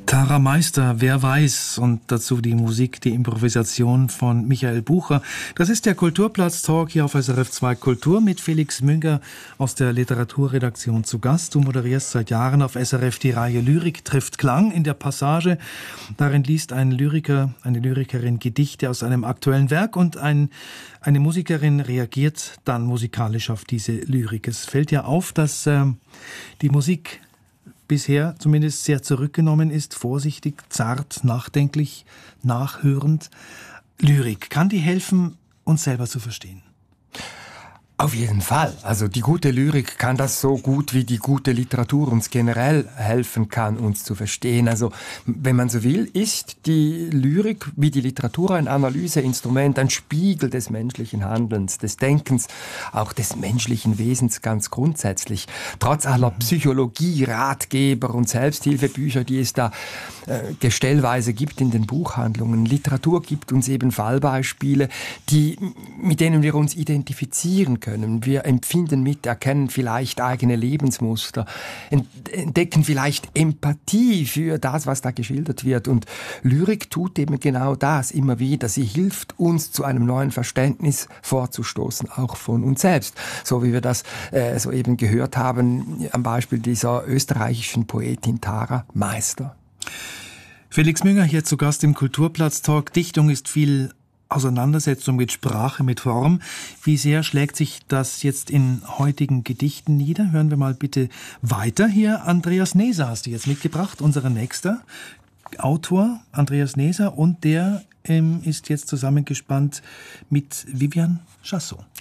Tara Meister, wer weiß, und dazu die Musik, die Improvisation von Michael Bucher. Das ist der Kulturplatz-Talk hier auf SRF 2 Kultur mit Felix Münger aus der Literaturredaktion zu Gast. Du moderierst seit Jahren auf SRF die Reihe Lyrik trifft Klang. In der Passage, darin liest ein Lyriker, eine Lyrikerin Gedichte aus einem aktuellen Werk und eine Musikerin reagiert dann musikalisch auf diese Lyrik. Es fällt ja auf, dass die Musik bisher zumindest sehr zurückgenommen ist, vorsichtig, zart, nachdenklich, nachhörend. Lyrik, kann die helfen, uns selber zu verstehen? Auf jeden Fall. Also die gute Lyrik kann das so gut, wie die gute Literatur uns generell helfen kann, uns zu verstehen. Also wenn man so will, ist die Lyrik wie die Literatur ein Analyseinstrument, ein Spiegel des menschlichen Handelns, des Denkens, auch des menschlichen Wesens ganz grundsätzlich. Trotz aller Psychologie, Ratgeber und Selbsthilfebücher, die es da gestellweise gibt in den Buchhandlungen. Literatur gibt uns eben Fallbeispiele, mit denen wir uns identifizieren können. Wir empfinden mit, erkennen vielleicht eigene Lebensmuster, entdecken vielleicht Empathie für das, was da geschildert wird. Und Lyrik tut eben genau das immer wieder. Sie hilft uns, zu einem neuen Verständnis vorzustoßen, auch von uns selbst. So wie wir das soeben gehört haben, am Beispiel dieser österreichischen Poetin Tara Meister. Felix Münger hier zu Gast im Kulturplatz-Talk. Dichtung ist viel Auseinandersetzung mit Sprache, mit Form. Wie sehr schlägt sich das jetzt in heutigen Gedichten nieder? Hören wir mal bitte weiter. Hier Andreas Neser hast du jetzt mitgebracht, unser nächster Autor, Andreas Neser, und der ist jetzt zusammengespannt mit Vivian Chassot.